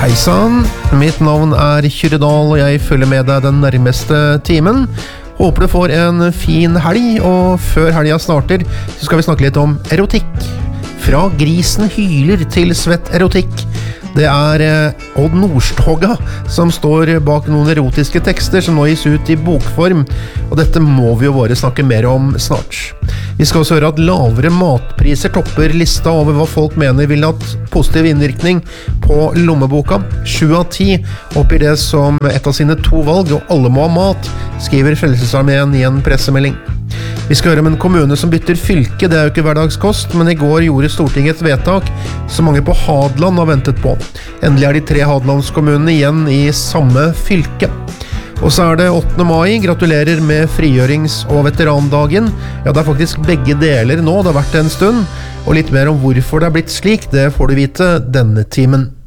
Hei sann, mitt navn Kyrre Dahl, og jeg følger med deg den nærmeste timen. Håper du får en fin helg, og før helga starter, så skal vi snakke litt om erotikk. Fra grisen hyler til svett erotikk. Det Odd Nordstoga som står bak noen erotiske tekster som nå gis ut i bokform, og dette må vi jo bare snakke mer om snart. Vi skal også høre at lavere matpriser topper lista over hva folk mener vil ha positiv innvirkning på lommeboka. 7 av 10 oppgir det som et av sine 2 valg, og alle må ha mat, skriver Frelsesarmeen i en pressemelding. Vi skal høre om en kommune som bytter fylke, det jo ikke hverdagskost, men i går gjorde Stortinget et vedtak som mange på Hadeland har ventet på. Endelig de 3 Hadelandskommunene igjen i samme fylke. Og så det 8. mai, gratulerer med frigjørings- og veterandagen. Ja, det faktisk begge deler nå, det har vært en stund, og litt mer om hvorfor det blitt slik, det får du vite denne timen.